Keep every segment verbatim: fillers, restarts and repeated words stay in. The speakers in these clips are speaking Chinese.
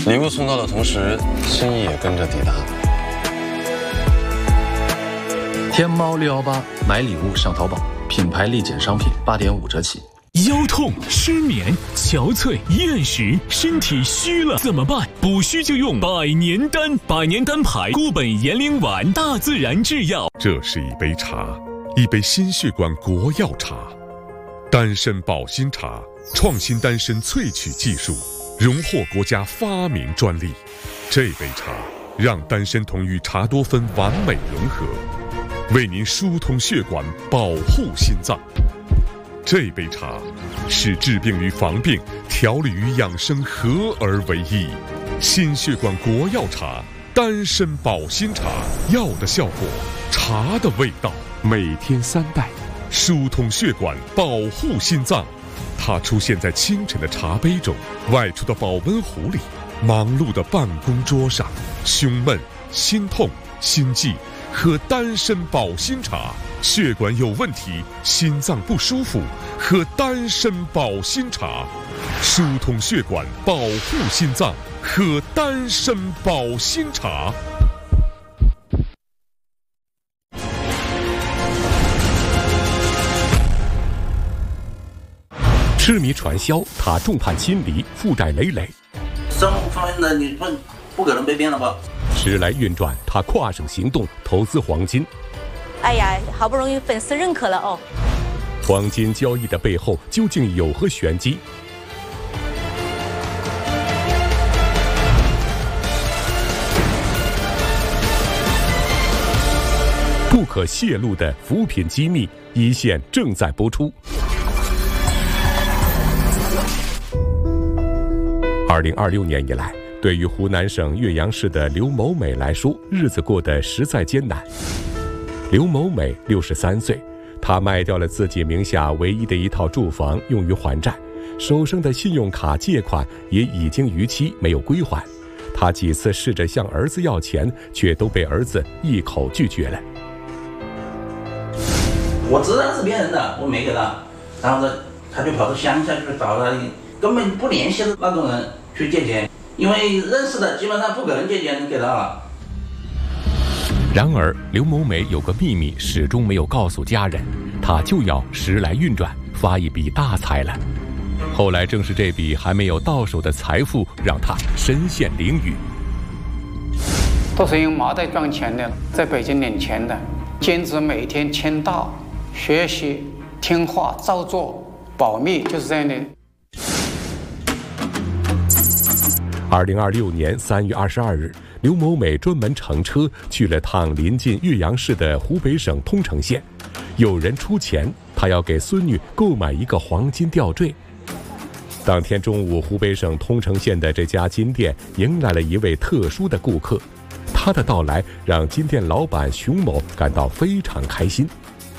礼物送到的同时，心意也跟着抵达。 天猫六一八买礼物上淘宝，品牌立减商品八点五折起。 腰痛、失眠、憔悴、厌食，身体虚了怎么办？补虚就用百年丹，百年丹牌固本延龄丸，大自然制药。 这是一杯茶，一杯心血管国药茶，丹参保心茶，创新丹参萃取技术，荣获国家发明专利。这杯茶让丹参酮与茶多酚完美融合，为您疏通血管，保护心脏。这杯茶是治病与防病、调理与养生合而为一。心血管国药茶，丹参保心茶，药的效果，茶的味道。每天三袋，疏通血管，保护心脏。它出现在清晨的茶杯中，外出的保温壶里，忙碌的办公桌上。胸闷、心痛、心悸，喝丹参保心茶。血管有问题，心脏不舒服，喝丹参保心茶，疏通血管，保护心脏，喝丹参保心茶。 痴迷传销，他众叛亲离，负债累累。 生活方面的你不不可能被骗了吧？ 时来运转，他跨省行动，投资黄金。 哎呀，好不容易粉丝认可了哦。 黄金交易的背后究竟有何玄机？不可泄露的扶贫机密，一线正在播出。二零二六年以来，对于湖南省岳阳市的刘某美来说，日子过得实在艰难。刘某美六十三岁，她卖掉了自己名下唯一的一套住房用于还债，手上的信用卡借款也已经逾期没有归还。她几次试着向儿子要钱，却都被儿子一口拒绝了。 我知道是骗人的，我没给他，然后他就跑到乡下去找他根本不联系的那种人去借钱，因为认识的基本上不可能借钱给他了。 然而，刘某美有个秘密始终没有告诉家人，她就要时来运转，发一笔大财了。后来正是这笔还没有到手的财富，让她身陷囹圄。 都是用麻袋装钱的，在北京领钱的，坚持每天签到、学习、听话、照做、保密，就是这样的。 二零二六年三月二十二日，刘某美专门乘车去了趟临近岳阳市的湖北省通城县，有人出钱，她要给孙女购买一个黄金吊坠。当天中午，湖北省通城县的这家金店迎来了一位特殊的顾客，他的到来让金店老板熊某感到非常开心。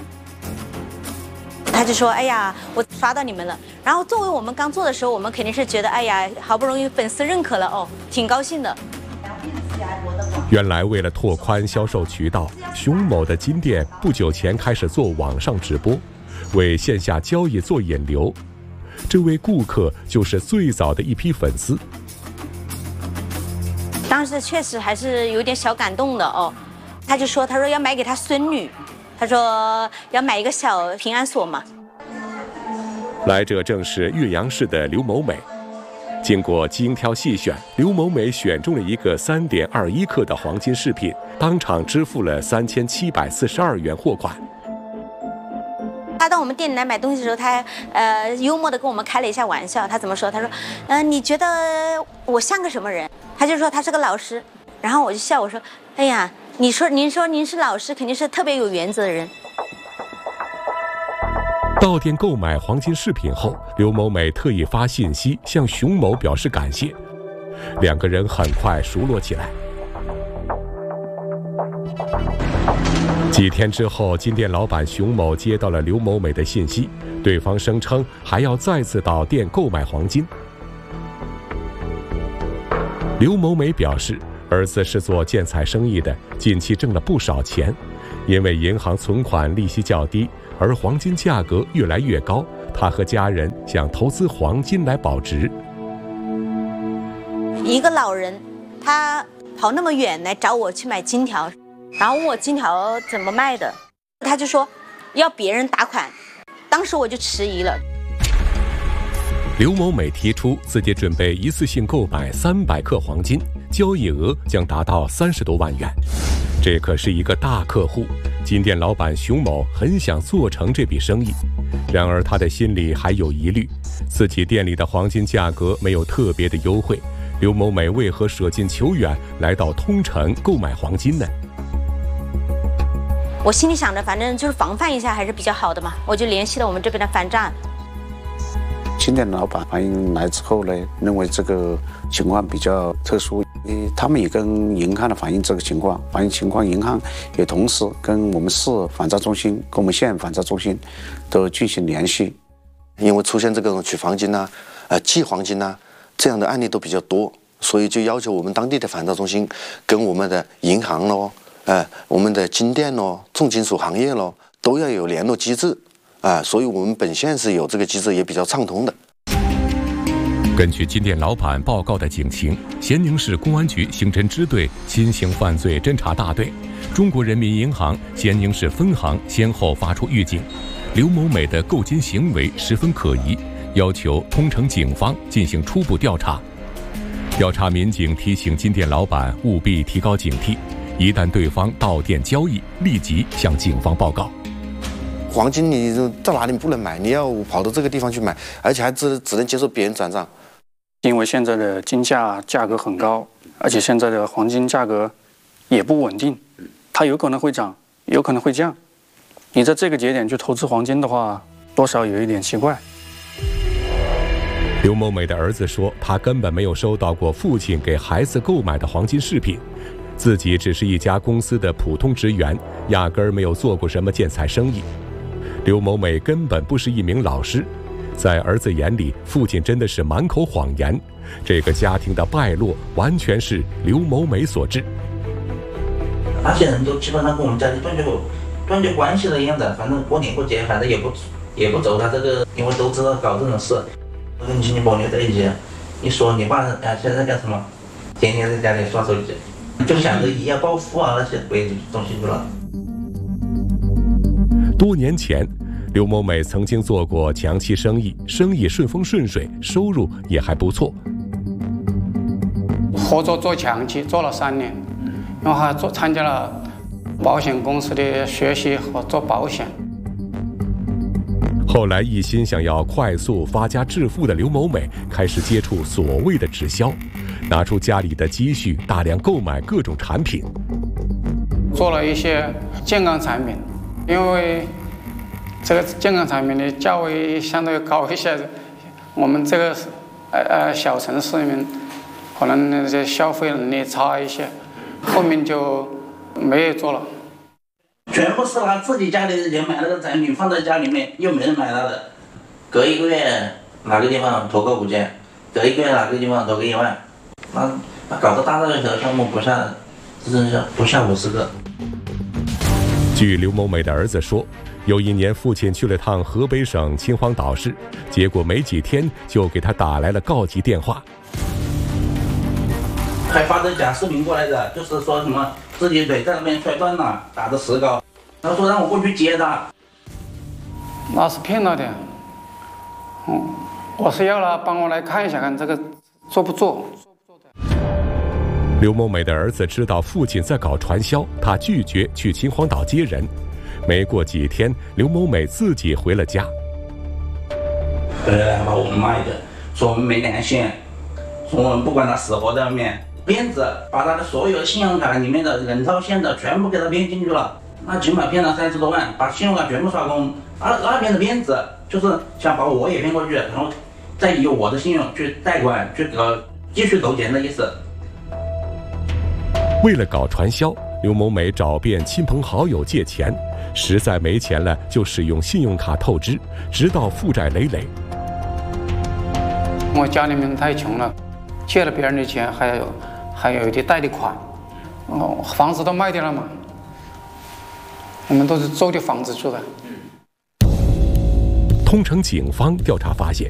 他就说：“哎呀，我刷到你们了。”然后作为我们刚做的时候，我们肯定是觉得：“哎呀，好不容易粉丝认可了哦，挺高兴的。” 原来为了拓宽销售渠道，熊某的金店不久前开始做网上直播，为线下交易做引流。这位顾客就是最早的一批粉丝。 当时确实还是有点小感动的哦。他就说：“他说要买给他孙女。”他说要买一个小平安锁嘛。 来者正是岳阳市的刘某美。经过精挑细选，刘某美选中了一个三点二一克的黄金饰品，当场支付了三千七百四十二元货款。 他到我们店里来买东西的时候，他呃幽默地跟我们开了一下玩笑。他怎么说？他说：“嗯、呃，你觉得我像个什么人？”他就说他是个老师。然后我就笑，我说：“哎呀。”你说，您说您是老师，肯定是特别有原则的人。 到店购买黄金饰品后，刘某美特意发信息向熊某表示感谢，两个人很快熟络起来。几天之后，金店老板熊某接到了刘某美的信息，对方声称还要再次到店购买黄金。刘某美表示，儿子是做建材生意的，近期挣了不少钱，因为银行存款利息较低，而黄金价格越来越高，他和家人想投资黄金来保值。 一个老人，他跑那么远来找我去买金条，然后问我金条怎么卖的，他就说要别人打款，当时我就迟疑了。 刘某美提出自己准备一次性购买三百克黄金，交易额将达到三十多万元。这可是一个大客户，金店老板熊某很想做成这笔生意。然而他的心里还有疑虑，自己店里的黄金价格没有特别的优惠，刘某美为何舍近求远来到通城购买黄金呢？ 我心里想着，反正就是防范一下还是比较好的嘛，我就联系了我们这边的反诈。 金店老板反映来之后呢，认为这个情况比较特殊，他们也跟银行的反映这个情况，反映情况，银行也同时跟我们市反诈中心、跟我们县反诈中心都进行联系。 因为出现这种取黄金呐、呃寄黄金呐、这样的案例都比较多，所以就要求我们当地的反诈中心跟我们的银行咯、呃我们的金店咯、重金属行业咯都要有联络机制。啊，所以我们本县是有这个机制，也比较畅通的。 根据金店老板报告的警情，咸宁市公安局刑侦支队新型犯罪侦查大队、中国人民银行咸宁市分行先后发出预警，刘某美的购金行为十分可疑，要求通城警方进行初步调查。调查民警提醒金店老板务必提高警惕，一旦对方到店交易，立即向警方报告。 黄金你到哪里不能买，你要跑到这个地方去买，而且还只只能接受别人转账。 因为现在的金价价格很高，而且现在的黄金价格也不稳定，它有可能会涨，有可能会降。你在这个节点去投资黄金的话，多少有一点奇怪。 刘某美的儿子说，他根本没有收到过父亲给孩子购买的黄金饰品，自己只是一家公司的普通职员，压根儿没有做过什么建材生意。刘某美根本不是一名老师，在儿子眼里，父亲真的是满口谎言。这个家庭的败落完全是刘某美所致。 那些人都基本上跟我们家里断绝断绝关系的样子，反正过年过节反正也不也不走他这个，因为都知道搞这种事，都跟亲戚朋友在一起。一说你爸啊现在干什么，天天在家里刷手机，就想着一夜暴富啊那些鬼东西去了。 多年前，刘某美曾经做过强期生意，生意顺风顺水，收入也还不错。 合作做强期做了三年，然后还做参加了保险公司的学习和做保险。 后来一心想要快速发家致富的刘某美开始接触所谓的直销，拿出家里的积蓄大量购买各种产品， 做了一些健康产品。因为这个健康产品的价位相对高一些，我们这个呃呃小城市里面可能那些消费能力差一些，后面就没有做了。 全部是他自己家里人买那个产品放在家里面，又没人买他的，隔一个月哪个地方投个五千，隔一个月哪个地方投个一万，那那搞个大的小项目不下，真是不下五十个。 据刘某美的儿子说，有一年父亲去了趟河北省秦皇岛市，结果没几天就给他打来了告急电话， 还发着假视频过来的，就是说什么自己腿在那边摔断了，打的石膏，他说让我过去接他。 那是骗他的，嗯，我是要他帮我来看一下，看这个做不做。 刘某美的儿子知道父亲在搞传销，他拒绝去秦皇岛接人。没过几天，刘某美自己回了家。 回来把我们骂一顿，说我们没良心，说我们不管他死活在外面，骗子把他的所有信用卡里面的人套现的全部给他骗进去了，那起码骗了三十多万，把信用卡全部刷空。而那边的骗子就是想把我也骗过去，然后再以我的信用去贷款，去搞继续投钱的意思。 为了搞传销，刘某美找遍亲朋好友借钱，实在没钱了就使用信用卡透支，直到负债累累。 我家里面太穷了，借了别人的钱，还有还有一点贷的款，哦，房子都卖掉了嘛，我们都是租的房子住的。 通城警方调查发现，